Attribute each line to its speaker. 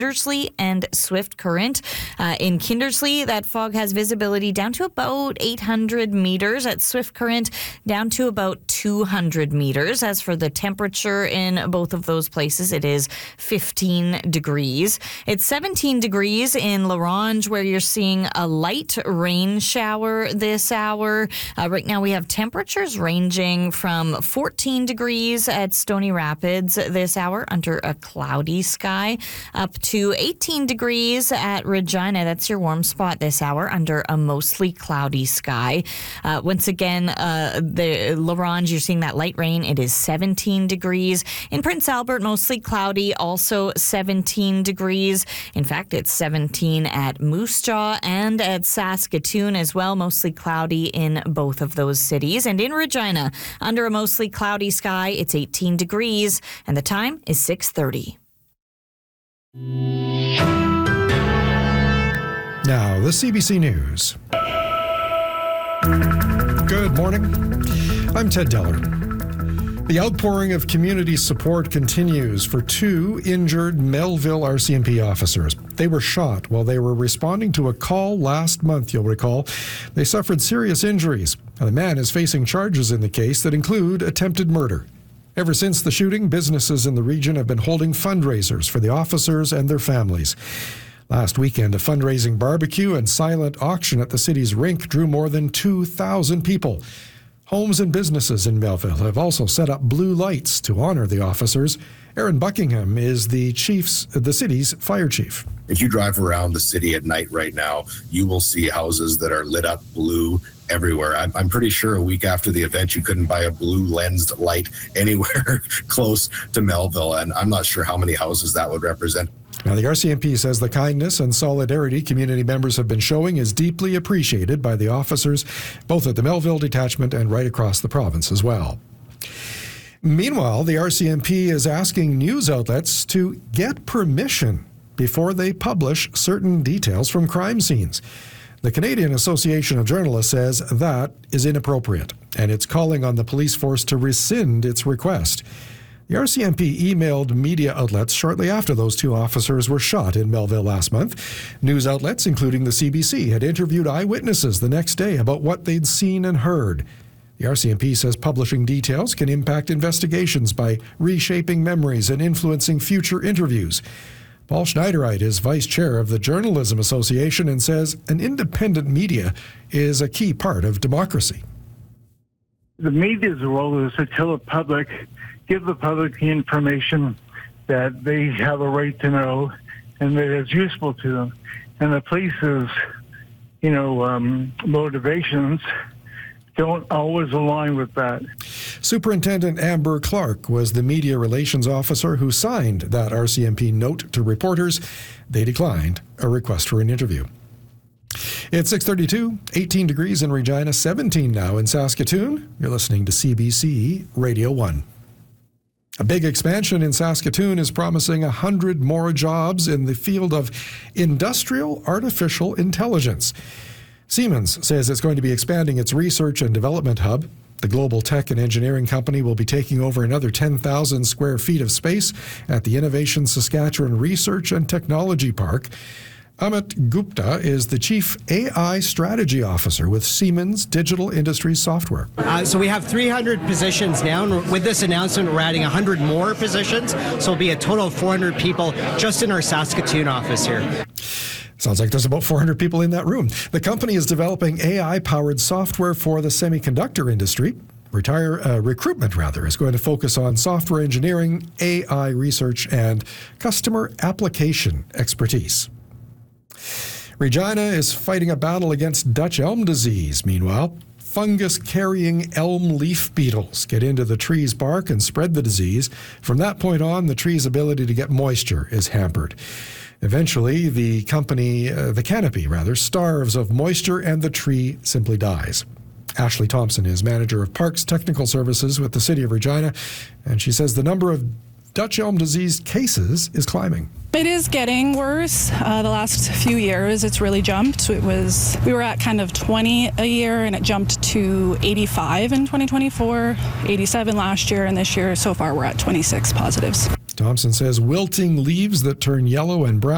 Speaker 1: Kindersley and Swift Current. In Kindersley, that fog has visibility down to about 800 meters. At Swift Current, down to about 200 meters. As for the temperature in both of those places, it is 15 degrees. It's 17 degrees in La Ronge, where you're seeing a light rain shower this hour. Right now, we have temperatures ranging from 14 degrees at Stony Rapids this hour under a cloudy sky, up to 18 degrees at Regina. That's your warm spot this hour under a mostly cloudy sky. Once again, the La Ronge, you're seeing that light rain. It is 17 degrees. In Prince Albert, mostly cloudy, also 17 degrees. In fact, it's 17 at Moose Jaw and at Saskatoon as well, mostly cloudy in both of those cities. And in Regina, under a mostly cloudy sky, it's 18 degrees, and the time is 6:30.
Speaker 2: Now, the CBC News. Good morning. I'm Ted Deller. The outpouring of community support continues for two injured Melville RCMP officers. They were shot while they were responding to a call last month, you'll recall. They suffered serious injuries, and the man is facing charges in the case that include attempted murder. Ever since the shooting, businesses in the region have been holding fundraisers for the officers and their families. Last weekend, a fundraising barbecue and silent auction at the city's rink drew more than 2,000 people. Homes and businesses in Melville have also set up blue lights to honor the officers. Aaron Buckingham is the city's fire chief.
Speaker 3: If you drive around the city at night right now, you will see houses that are lit up blue everywhere. I'm pretty sure a week after the event, you couldn't buy a blue lensed light anywhere close to Melville, and I'm not sure how many houses that would represent.
Speaker 2: Now, the RCMP says the kindness and solidarity community members have been showing is deeply appreciated by the officers, both at the Melville detachment and right across the province as well. Meanwhile, the RCMP is asking news outlets to get permission before they publish certain details from crime scenes. The Canadian Association of Journalists says that is inappropriate, and it's calling on the police force to rescind its request. The RCMP emailed media outlets shortly after those two officers were shot in Melville last month. News outlets, including the CBC, had interviewed eyewitnesses the next day about what they'd seen and heard. The RCMP says publishing details can impact investigations by reshaping memories and influencing future interviews. Paul Schneidereit is vice chair of the Journalism Association and says an independent media is a key part of democracy.
Speaker 4: The media's role is to tell the public, give the public the information that they have a right to know and that is useful to them. And the police's, motivations don't always align with that.
Speaker 2: Superintendent Amber Clark was the media relations officer who signed that RCMP note to reporters. They declined a request for an interview. It's 6:32, 18 degrees in Regina, 17 now in Saskatoon. You're listening to CBC Radio 1. A big expansion in Saskatoon is promising 100 more jobs in the field of industrial artificial intelligence. Siemens says it's going to be expanding its research and development hub. The global tech and engineering company will be taking over another 10,000 square feet of space at the Innovation Saskatchewan Research and Technology Park. Amit Gupta is the Chief AI Strategy Officer with Siemens Digital Industries Software.
Speaker 5: So we have 300 positions now, and with this announcement, we're adding 100 more positions. So it'll be a total of 400 people just in our Saskatoon office here.
Speaker 2: Sounds like there's about 400 people in that room. The company is developing AI-powered software for the semiconductor industry. Recruitment is going to focus on software engineering, AI research, and customer application expertise. Regina is fighting a battle against Dutch elm disease. Meanwhile, fungus-carrying elm leaf beetles get into the tree's bark and spread the disease. From that point on, the tree's ability to get moisture is hampered. Eventually, the canopy starves of moisture and the tree simply dies. Ashley Thompson is manager of Parks Technical Services with the City of Regina, and she says the number of Dutch elm disease cases is climbing.
Speaker 6: It is getting worse. The last few years, it's really jumped. We were at kind of 20 a year, and it jumped to 85 in 2024, 87 last year, and this year, so far, we're at 26 positives.
Speaker 2: Thompson says wilting leaves that turn yellow and brown